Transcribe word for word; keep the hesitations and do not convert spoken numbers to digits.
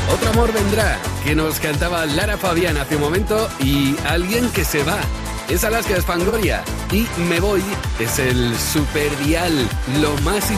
Otro amor vendrá, que nos cantaba Lara Fabián hace un momento, y Alguien que se va. Es Alaska de Fangoria. Y Me voy es el superdial, lo más